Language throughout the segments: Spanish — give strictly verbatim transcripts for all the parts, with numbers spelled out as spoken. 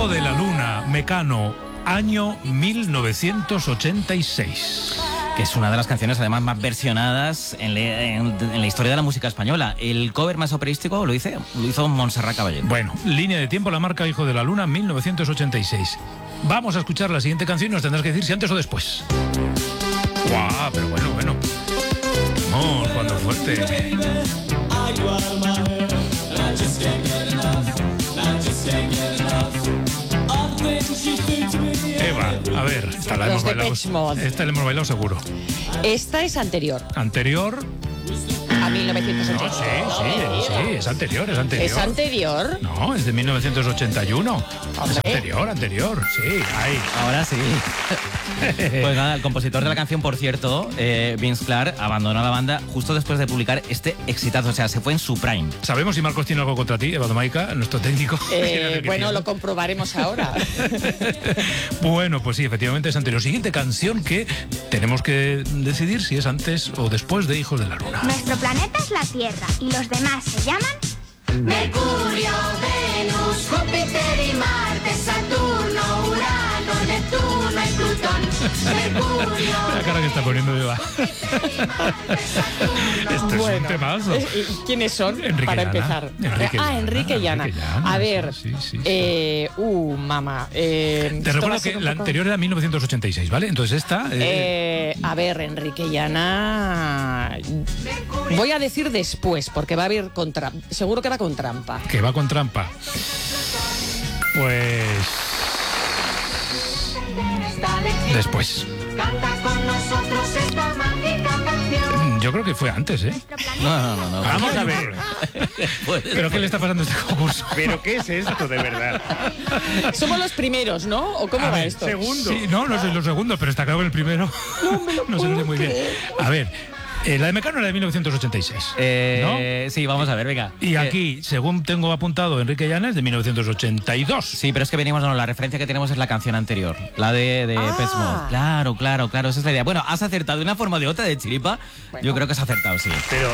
Hijo de la Luna, Mecano, año mil novecientos ochenta y seis. Que es una de las canciones además más versionadas en, le, en, en la historia de la música española. El cover más operístico lo hizo, lo hizo Montserrat Caballé. Bueno, línea de tiempo, la marca Hijo de la Luna, mil novecientos ochenta y seis. Vamos a escuchar la siguiente canción y nos tendrás que decir si antes o después. ¡Guau! Pero bueno, bueno. Vamos, cuando fuerte. Eva, a ver, esta la hemos bailado. Esta la hemos bailado seguro. Esta es anterior. Anterior. A mil novecientos ochenta. No, sí, sí, sí, es anterior, es anterior. ¿Es anterior? No, es de mil novecientos ochenta y uno. Es anterior, anterior, sí, ahí. Ahora sí. Pues nada, el compositor de la canción, por cierto, eh, Vince Clarke, abandonó la banda justo después de publicar este exitazo, o sea, se fue en su prime. ¿Sabemos si Marcos tiene algo contra ti, Eva Domaica, nuestro técnico? Eh, bueno, lo comprobaremos ahora. Bueno, pues sí, efectivamente es anterior. Siguiente canción que tenemos que decidir si es antes o después de Hijos de la Luna. Nuestro planeta es la Tierra y los demás se llaman Mercurio, Venus, Júpiter y Marte, Saturno, Urano, Neptuno y Plutón. Mercurio, la cara que está poniendo Eva. Esto es bueno, un temazo. ¿Quiénes son? Enrique para Llana. empezar. Enrique ah, Llana, Enrique Llana. Enrique Llana. A ver, sí, sí, sí. Eh, uh, mamá. Eh, Te recuerdo que la poco... anterior era mil novecientos ochenta y seis, ¿vale? Entonces esta... Eh... Eh, a ver, Enrique Llana... Voy a decir después, porque va a haber con trampa. Seguro que va con trampa. Que va con trampa. Pues... Después. Yo creo que fue antes, ¿eh? No, no, no. no. Vamos a ver. ¿Pero qué le está pasando a este concurso? ¿Pero qué es esto, de verdad? Somos los primeros, ¿no? ¿O cómo a va ver, esto? Segundo. Sí, no, no soy los segundos, pero está claro que el primero no, me lo no se ve muy bien. A ver, eh, la de Mecano era de mil novecientos ochenta y seis. Eh, ¿no? Sí, vamos a ver, venga. Y eh, aquí, según tengo apuntado, Enrique Llana es de mil novecientos ochenta y dos. Sí, pero es que venimos, no, la referencia que tenemos es la canción anterior, la de, de ah. Pet Mode. Claro, claro, claro, esa es la idea. Bueno, has acertado de una forma o de otra de chiripa. Bueno. Yo creo que has acertado, sí. Pero...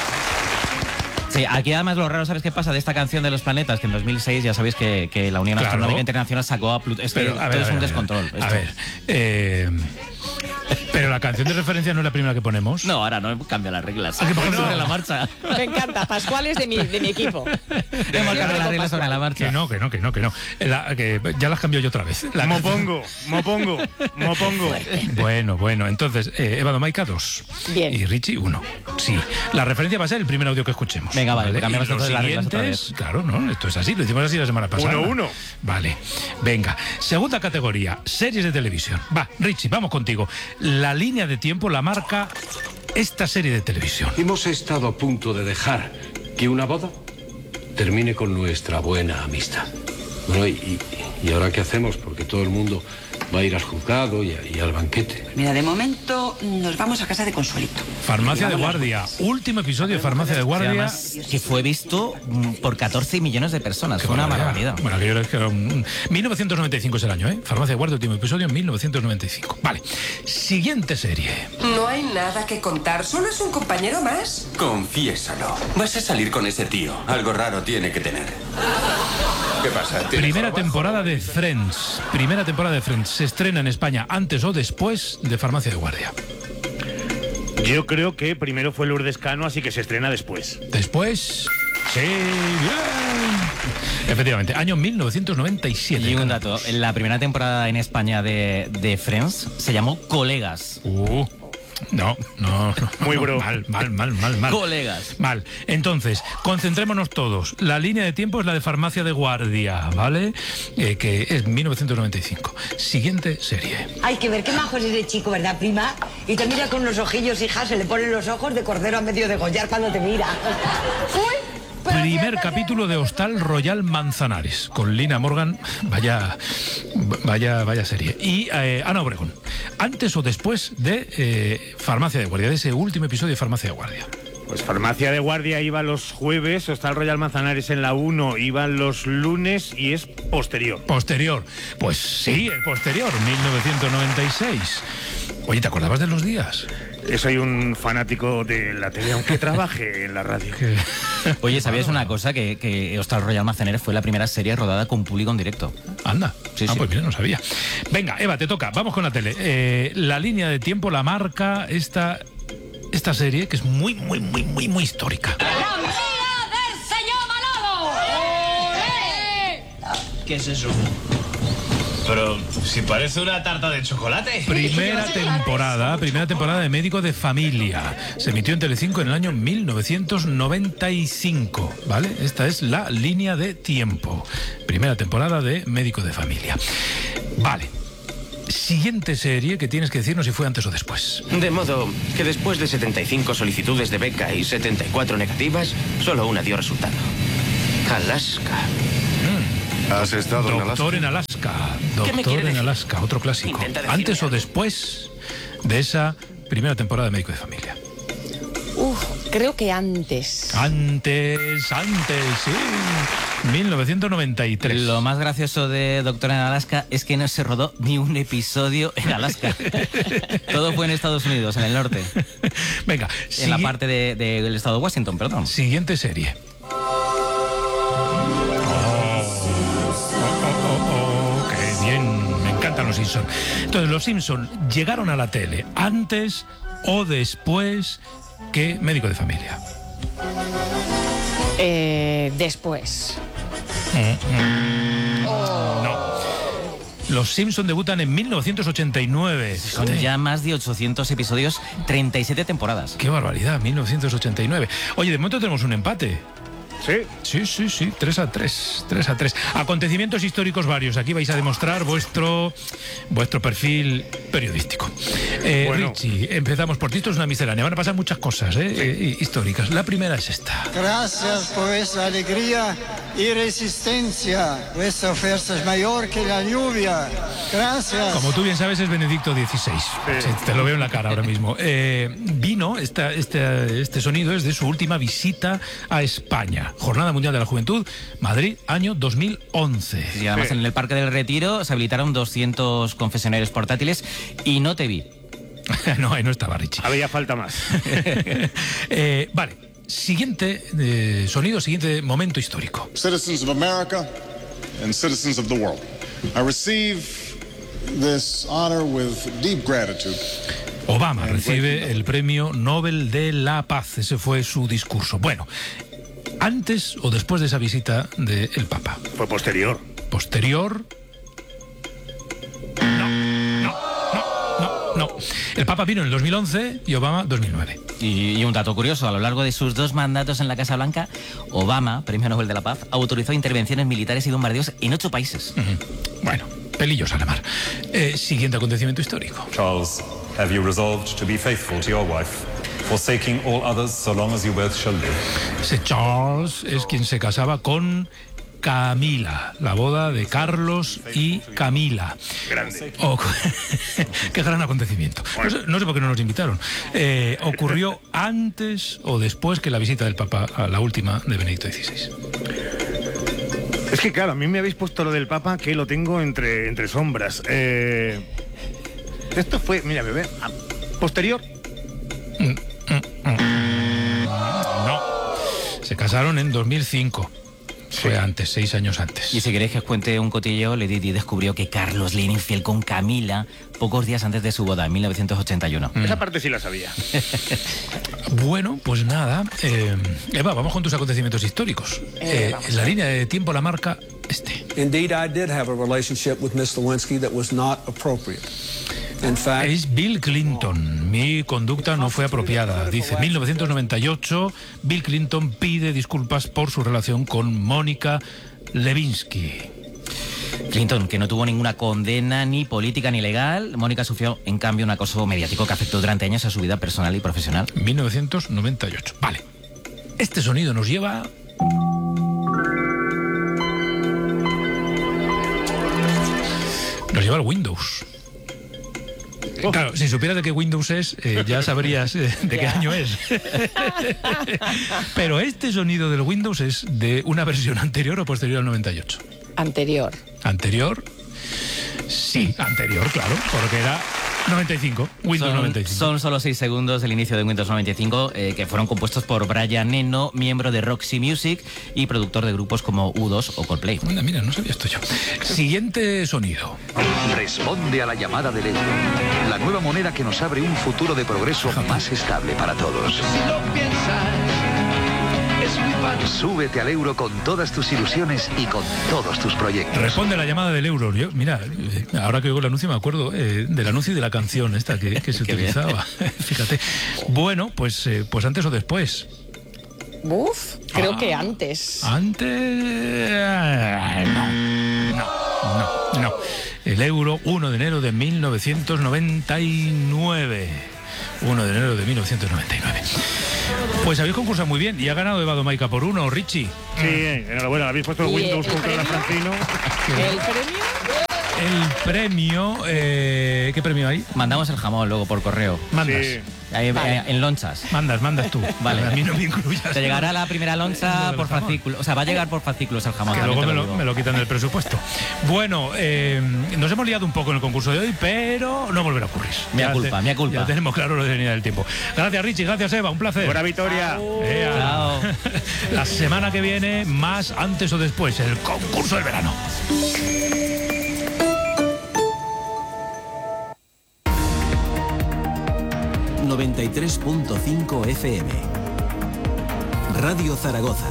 Sí, aquí además lo raro, ¿sabes qué pasa de esta canción de los planetas? Que en dos mil seis ya sabéis que, que la Unión claro. Astronómica Internacional sacó a Plutón. Esto, Pero, a esto ver, es a un ver, descontrol. A esto. ver, eh, pero la canción de referencia no es la primera que ponemos. No, ahora no cambia las reglas. ¿A qué Bueno, sobre la marcha? Me encanta, Pascual es de mi, de mi equipo. Hemos cambiado las reglas sobre la marcha. Que no, que no, que no, que no. La, que ya las cambio yo otra vez. La mopongo, mopongo, mopongo. Bueno, bueno, entonces, eh, Eva Domaica, dos. Bien. Y Richie, uno. Sí. La referencia va a ser el primer audio que escuchemos. Venga, vale, ¿vale? cambiamos Y los las reglas otra vez. Claro, no, esto es así, lo hicimos así la semana pasada. Uno, uno. Vale, venga. Segunda categoría, series de televisión. Va, Richie, vamos contigo. La línea de tiempo la marca esta serie de televisión. Hemos estado a punto de dejar que una boda termine con nuestra buena amistad. Bueno, y, y ahora qué hacemos, porque todo el mundo va a ir al juzgado y, a, y al banquete. Mira, de momento nos vamos a casa de Consuelito. Farmacia de Guardia, último episodio de Farmacia de Guardia. Además, que fue visto por catorce millones de personas. Fue una barbaridad. Bueno, aquello es que era un... mil novecientos noventa y cinco es el año, ¿eh? Farmacia de Guardia, último episodio en mil novecientos noventa y cinco. Vale, siguiente serie. No hay nada que contar, solo es un compañero más. Confiésalo. Vas a salir con ese tío. Algo raro tiene que tener. ¿Qué pasa? Primera temporada de Friends. Primera temporada de Friends. Se estrena en España antes o después de Farmacia de Guardia. Yo creo que primero fue Lourdes Cano, así que se estrena después. Después... Sí, bien. Efectivamente, año mil novecientos noventa y siete. Y un dato, la primera temporada en España de, de Friends se llamó Colegas. Uh... No, no, no. Muy bro. Mal, mal, mal, mal, mal. Colegas. Mal. Entonces, concentrémonos todos. La línea de tiempo es la de Farmacia de Guardia, ¿vale? Eh, que es mil novecientos noventa y cinco. Siguiente serie. Hay que ver qué majo es ese chico, ¿verdad, prima? Y te mira con los ojillos, hija, se le ponen los ojos de cordero a medio degollar cuando te mira. ¡Uy! Primer capítulo de Hostal Royal Manzanares, con Lina Morgan, vaya, vaya, vaya serie. Y eh, Ana Obregón, antes o después de eh, Farmacia de Guardia, de ese último episodio de Farmacia de Guardia. Pues Farmacia de Guardia iba los jueves, Hostal Royal Manzanares en la uno iban los lunes y es posterior. Posterior, pues sí, el posterior, mil novecientos noventa y seis. Oye, ¿te acordabas de los días? soy un fanático de la tele, aunque trabaje en la radio. Oye, ¿sabías una cosa? Que, que Hostal Royal Manzanares fue la primera serie rodada con público en directo. Anda. Sí, ah, sí. pues mira, no sabía. Venga, Eva, te toca. Vamos con la tele. Eh, la línea de tiempo la marca esta, esta serie, que es muy, muy, muy, muy, muy histórica. ¡La mía del señor Manolo! ¡Olé! ¿Qué es eso? Pero si parece una tarta de chocolate. Primera temporada, primera temporada de Médico de Familia. Se emitió en Telecinco en el año mil novecientos noventa y cinco, ¿vale? Esta es la línea de tiempo. Primera temporada de Médico de Familia. Vale. Siguiente serie que tienes que decirnos si fue antes o después. De modo que después de setenta y cinco solicitudes de beca y setenta y cuatro negativas, solo una dio resultado. Alaska. ¿Has estado en Alaska? Doctor en Alaska. ¿Qué me Doctor quiere en decir? Alaska, otro clásico. Intenta decirme ¿Antes o algo. después de esa primera temporada de Médico de Familia? Uf, creo que antes. Antes, antes, sí. mil novecientos noventa y tres. Lo más gracioso de Doctor en Alaska es que no se rodó ni un episodio en Alaska. Todo fue en Estados Unidos, en el norte. Venga, En la sigui- parte de- de- del estado de Washington, perdón. Siguiente serie. Oh, qué bien, me encantan los Simpson. Entonces, los Simpson llegaron a la tele antes o después que Médico de Familia. Eh, después. No. Los Simpson debutan en mil novecientos ochenta y nueve. Son Fíjate. ya más de ochocientos episodios, treinta y siete temporadas. Qué barbaridad, mil novecientos ochenta y nueve. Oye, de momento tenemos un empate. ¿Sí? Sí, sí, sí, tres a tres, tres a tres. Acontecimientos históricos varios. Aquí vais a demostrar vuestro vuestro perfil periodístico. Eh, Bueno. Richie, empezamos por ti. Esto es una miscelánea. Van a pasar muchas cosas eh, eh, históricas. La primera es esta. Gracias por esa alegría y resistencia. Vuestra fuerza es mayor que la lluvia. Gracias. Como tú bien sabes, es Benedicto dieciséis. Sí, te lo veo en la cara ahora mismo. Eh, vino, esta, este, este sonido es de su última visita a España. Jornada Mundial de la Juventud, Madrid, año dos mil once. Y además Sí. en el Parque del Retiro se habilitaron doscientos confesionarios portátiles y no te vi. No, ahí no estaba Richie. Había falta más. Eh, vale, siguiente eh, sonido, siguiente momento histórico. Citizens of America and citizens of the world, I receive this honor with deep gratitude. Obama recibe el premio Nobel de la Paz. Ese fue su discurso. Bueno, antes o después de esa visita del Papa. Fue posterior. Posterior. No, no, no, no, no. El Papa vino en el dos mil once y Obama dos mil nueve. Y, y un dato curioso, a lo largo de sus dos mandatos en la Casa Blanca, Obama, premio Nobel de la Paz, autorizó intervenciones militares y bombardeos en ocho países. Bueno, pelillos a la mar. Eh, siguiente acontecimiento histórico. Charles, have you resolved to be faithful to your wife, forsaking all others so long as you both shall live? Ese Charles es quien se casaba con Camila, la boda de Carlos y Camila. Grande. O- Qué gran acontecimiento. No sé, no sé por qué no nos invitaron. Eh, ocurrió antes o después que la visita del Papa a la última de Benedicto dieciséis. Es que claro, a mí me habéis puesto lo del Papa que lo tengo entre, entre sombras. Eh, esto fue, mira, bebé, ah, posterior. No. Se casaron en dos mil cinco. Fue antes, seis años antes. Y si queréis que os cuente un cotilleo, Lady Di descubrió que Carlos le era infiel con Camila pocos días antes de su boda, en mil novecientos ochenta y uno. Esa parte sí la sabía. Bueno, pues nada. Eh, Eva, vamos con tus acontecimientos históricos. Eh, en la línea de tiempo la marca este. Indeed, I did have a relationship with Miss Lewinsky that was not appropriate. In fact, Es Bill Clinton. Mi conducta no fue apropiada. Dice, mil novecientos noventa y ocho, Bill Clinton pide disculpas por su relación con Mónica Lewinsky. Clinton, que no tuvo ninguna condena ni política ni legal. Mónica sufrió, en cambio, un acoso mediático que afectó durante años a su vida personal y profesional. mil novecientos noventa y ocho. Vale. Este sonido nos lleva... Nos lleva al Windows. Claro, si supieras de qué Windows es, eh, ya sabrías eh, de qué año es. Pero este sonido del Windows es de una versión anterior o posterior al noventa y ocho. Anterior. ¿Anterior? Sí, anterior, claro, porque era noventa y cinco, Windows son, noventa y cinco. Son solo seis segundos del inicio de Windows noventa y cinco, eh, que fueron compuestos por Brian Eno, miembro de Roxy Music y productor de grupos como U dos o Coldplay. Mira, mira, no sabía esto yo. Siguiente sonido. Responde a la llamada del euro. La nueva moneda que nos abre un futuro de progreso más estable para todos. Si lo piensas, es muy fácil. Súbete al euro con todas tus ilusiones y con todos tus proyectos. Responde a la llamada del euro. Yo, mira, ahora que oigo el anuncio me acuerdo eh, del anuncio y de la canción esta que, que se utilizaba. Fíjate. Bueno, pues, eh, pues antes o después. Uf, creo Ah. que antes. Antes... No, no, no, no. El euro, uno de enero de mil novecientos noventa y nueve. uno de enero de mil novecientos noventa y nueve. Pues habéis concursado muy bien y ha ganado Evado Maica por uno, Richie. Sí, enhorabuena, habéis puesto el ¿Y Windows el contra la premio? Francino. ¿El premio? El premio... Eh, ¿Qué premio hay? Mandamos el jamón luego por correo. Mandas. Sí. Ahí, Vale. eh, en lonchas. Mandas, mandas tú. Vale. A mí no me incluyas. Te llegará la primera Lo loncha del por jamón. fascículo. O sea, va a llegar por fascículos el jamón. Que también luego te me lo, digo. me lo quitan del presupuesto. Bueno, eh, nos hemos liado un poco en el concurso de hoy, pero no volverá a ocurrir. Mea Ya culpa, te- mea culpa. Ya tenemos claro lo de venida del tiempo. Gracias, Richie. Gracias, Eva. Un placer. Buena victoria. Ea. Chao. La semana que viene, más antes o después, el concurso del verano. noventa y tres punto cinco F M. Radio Zaragoza.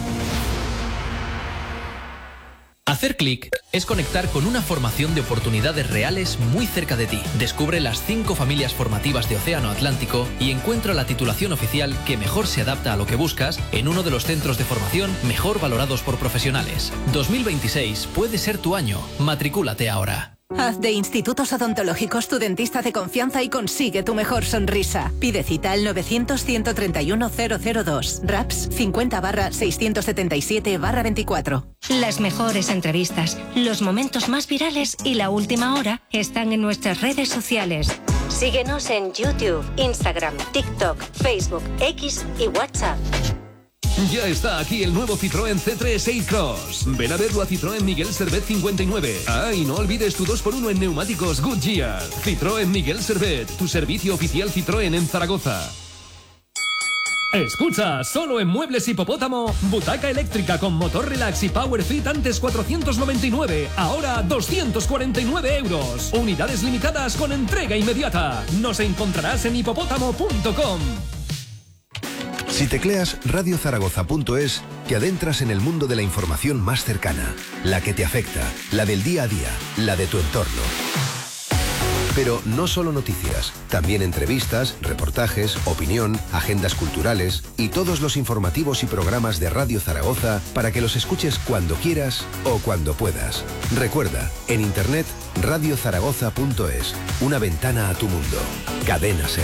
Hacer clic es conectar con una formación de oportunidades reales muy cerca de ti. Descubre las cinco familias formativas de Océano Atlántico y encuentra la titulación oficial que mejor se adapta a lo que buscas en uno de los centros de formación mejor valorados por profesionales. dos mil veintiséis puede ser tu año. Matricúlate ahora. Haz de Institutos Odontológicos tu dentista de confianza y consigue tu mejor sonrisa. Pide cita al novecientos, ciento treinta y uno, cero cero dos. RAPS cincuenta barra seiscientos setenta y siete barra veinticuatro. Las mejores entrevistas, los momentos más virales y la última hora están en nuestras redes sociales. Síguenos en YouTube, Instagram, TikTok, Facebook, X y WhatsApp. Ya está aquí el nuevo Citroën C tres e-Cross. Ven a verlo a Citroën Miguel Servet cincuenta y nueve. Ah, y no olvides tu dos por uno en neumáticos Goodyear. Citroën Miguel Servet, tu servicio oficial Citroën en Zaragoza. Escucha, solo en Muebles Hipopótamo, butaca eléctrica con motor relax y power fit antes cuatrocientos noventa y nueve, ahora doscientos cuarenta y nueve euros. Unidades limitadas con entrega inmediata. Nos encontrarás en hipopótamo punto com. Si tecleas radiozaragoza punto es, te adentras en el mundo de la información más cercana, la que te afecta, la del día a día, la de tu entorno. Pero no solo noticias, también entrevistas, reportajes, opinión, agendas culturales y todos los informativos y programas de Radio Zaragoza para que los escuches cuando quieras o cuando puedas. Recuerda, en internet radiozaragoza punto es, una ventana a tu mundo. Cadena SER.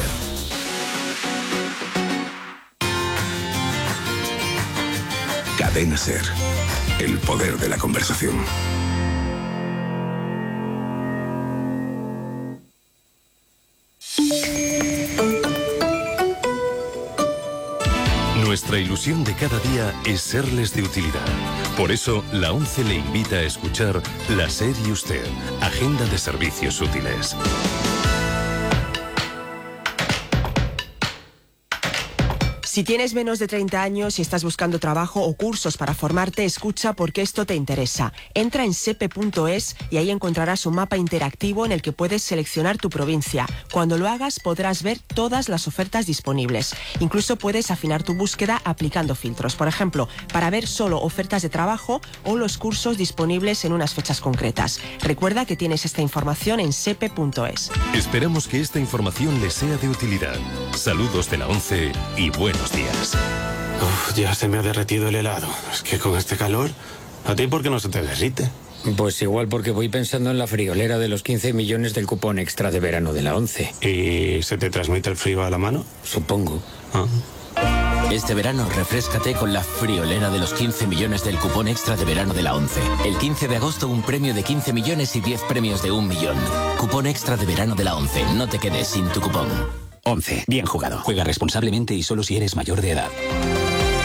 Cadena SER. El poder de la conversación. Nuestra ilusión de cada día es serles de utilidad. Por eso, la ONCE le invita a escuchar La SER y Usted, Agenda de Servicios Útiles. Si tienes menos de treinta años y estás buscando trabajo o cursos para formarte, escucha porque esto te interesa. Entra en sepe punto es y ahí encontrarás un mapa interactivo en el que puedes seleccionar tu provincia. Cuando lo hagas podrás ver todas las ofertas disponibles. Incluso puedes afinar tu búsqueda aplicando filtros. Por ejemplo, para ver solo ofertas de trabajo o los cursos disponibles en unas fechas concretas. Recuerda que tienes esta información en sepe punto es. Esperamos que esta información les sea de utilidad. Saludos de la ONCE y buenos días. Uf, ya se me ha derretido el helado. Es que con este calor, ¿a ti por qué no se te derrite? Pues igual porque voy pensando en la friolera de los quince millones del cupón extra de verano de la ONCE. ¿Y se te transmite el frío a la mano? Supongo. Ah. Este verano refréscate con la friolera de los quince millones del cupón extra de verano de la ONCE. El quince de agosto un premio de quince millones y diez premios de un millón. Cupón extra de verano de la ONCE. No te quedes sin tu cupón. ONCE. Bien jugado. Juega responsablemente y solo si eres mayor de edad.